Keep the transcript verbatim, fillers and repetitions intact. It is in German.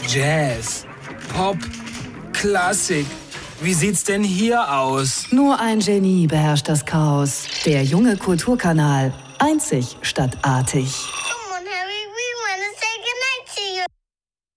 Jazz, Pop, Klassik. Wie sieht's denn hier aus? Nur ein Genie beherrscht das Chaos. Der junge Kulturkanal. Einzig statt artig.